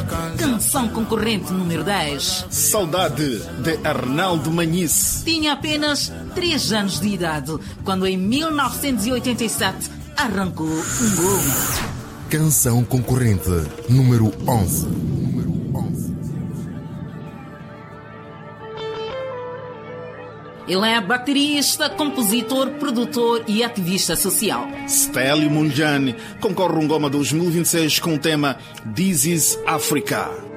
Canção concorrente número 10. Saudade, de Arnaldo Manhice. Tinha apenas 3 anos de idade quando, em 1987, arrancou um gol. Canção concorrente número 11. Ele é baterista, compositor, produtor e ativista social. Stélio Munjani concorre um Goma 2026 com o tema This is Africa.